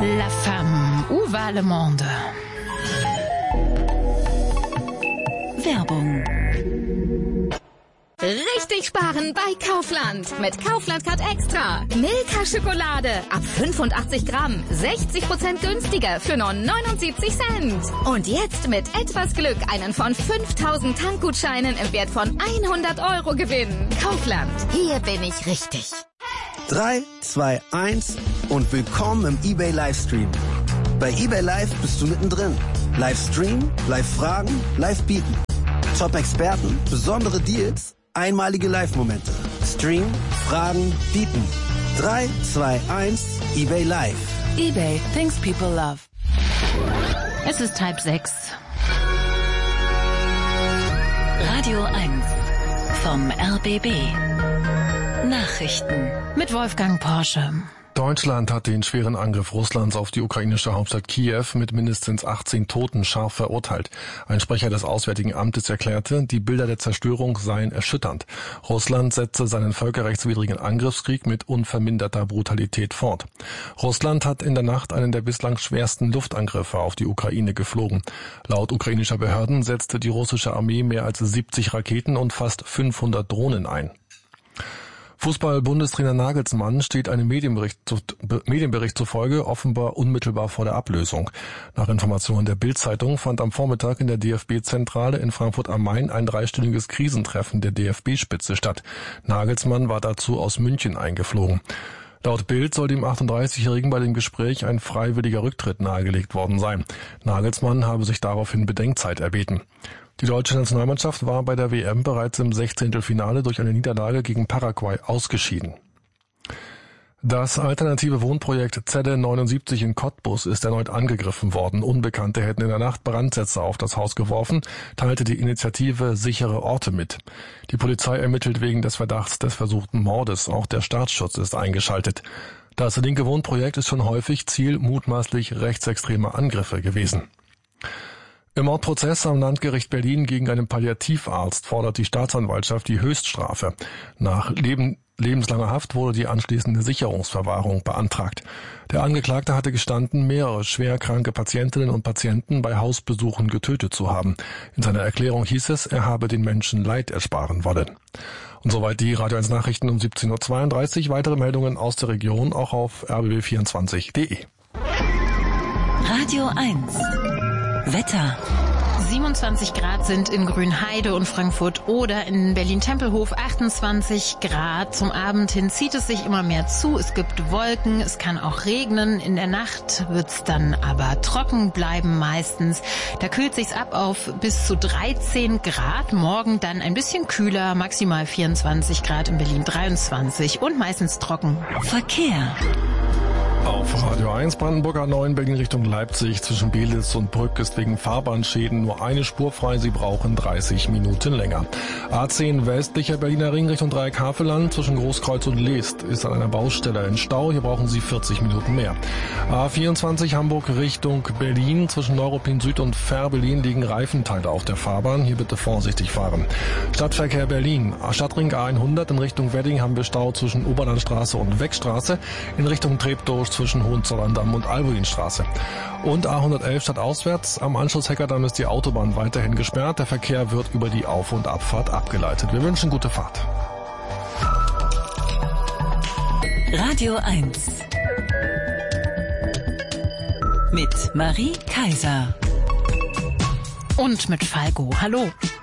La femme, où va le monde? Werbung. Richtig sparen bei Kaufland. Mit Kaufland Card Extra. Milka Schokolade ab 85 Gramm. 60% günstiger für nur 79 Cent. Und jetzt mit etwas Glück einen von 5000 Tankgutscheinen im Wert von 100 € gewinnen. Kaufland. Hier bin ich richtig. 3, 2, 1 und willkommen im eBay Livestream. Bei eBay Live bist du mittendrin. Livestream, Live-Fragen, Live-Bieten. Top-Experten, besondere Deals, einmalige Live-Momente. Stream, Fragen, Bieten. 3, 2, 1, eBay Live. eBay, things people love. Es ist 5:30. Radio 1 vom RBB. Nachrichten Mit Wolfgang Porsche. Deutschland hat den schweren Angriff Russlands auf die ukrainische Hauptstadt Kiew mit mindestens 18 Toten scharf verurteilt. Ein Sprecher des Auswärtigen Amtes erklärte, die Bilder der Zerstörung seien erschütternd. Russland setze seinen völkerrechtswidrigen Angriffskrieg mit unverminderter Brutalität fort. Russland hat in der Nacht einen der bislang schwersten Luftangriffe auf die Ukraine geflogen. Laut ukrainischer Behörden setzte die russische Armee mehr als 70 Raketen und fast 500 Drohnen ein. Fußball-Bundestrainer Nagelsmann steht einem Medienbericht zufolge offenbar unmittelbar vor der Ablösung. Nach Informationen der Bild-Zeitung fand am Vormittag in der DFB-Zentrale in Frankfurt am Main ein 3-stündiges Krisentreffen der DFB-Spitze statt. Nagelsmann war dazu aus München eingeflogen. Laut Bild soll dem 38-Jährigen bei dem Gespräch ein freiwilliger Rücktritt nahegelegt worden sein. Nagelsmann habe sich daraufhin Bedenkzeit erbeten. Die deutsche Nationalmannschaft war bei der WM bereits im 16. Finale durch eine Niederlage gegen Paraguay ausgeschieden. Das alternative Wohnprojekt Zelle 79 in Cottbus ist erneut angegriffen worden. Unbekannte hätten in der Nacht Brandsätze auf das Haus geworfen, teilte die Initiative Sichere Orte mit. Die Polizei ermittelt wegen des Verdachts des versuchten Mordes. Auch der Staatsschutz ist eingeschaltet. Das linke Wohnprojekt ist schon häufig Ziel mutmaßlich rechtsextremer Angriffe gewesen. Im Mordprozess am Landgericht Berlin gegen einen Palliativarzt fordert die Staatsanwaltschaft die Höchststrafe. Nach lebenslanger Haft wurde die anschließende Sicherungsverwahrung beantragt. Der Angeklagte hatte gestanden, mehrere schwer kranke Patientinnen und Patienten bei Hausbesuchen getötet zu haben. In seiner Erklärung hieß es, er habe den Menschen Leid ersparen wollen. Und soweit die Radio 1 Nachrichten um 17.32 Uhr. Weitere Meldungen aus der Region auch auf rbb24.de. Radio 1 Wetter. 27 Grad sind in Grünheide und Frankfurt oder in Berlin-Tempelhof 28 Grad. Zum Abend hin zieht es sich immer mehr zu. Es gibt Wolken, es kann auch regnen. In der Nacht wird's dann aber trocken bleiben meistens. Da kühlt sich's ab auf bis zu 13 Grad. Morgen dann ein bisschen kühler, maximal 24 Grad, in Berlin 23 und meistens trocken. Verkehr. Auf Radio 1 Brandenburger 9 Berlin Richtung Leipzig zwischen Belitz und Brück ist wegen Fahrbahnschäden nur eine Spur frei. Sie brauchen 30 Minuten länger. A10 westlicher Berliner Ring Richtung Dreieck-Havelland zwischen Großkreuz und Leest ist an einer Baustelle in Stau. Hier brauchen Sie 40 Minuten mehr. A24 Hamburg Richtung Berlin zwischen Neuruppin Süd und Fährberlin liegen Reifenteile auf der Fahrbahn. Hier bitte vorsichtig fahren. Stadtverkehr Berlin. Stadtring A100 in Richtung Wedding haben wir Stau zwischen Oberlandstraße und Weckstraße. In Richtung Treptow zwischen Hohenzollern-Damm und Albuinstraße. Und A111 stadtauswärts. Am Anschluss Heckerdamm ist die Autobahn weiterhin gesperrt. Der Verkehr wird über die Auf- und Abfahrt abgeleitet. Wir wünschen gute Fahrt. Radio 1 mit Marie Kaiser. Und mit Falco. Hallo.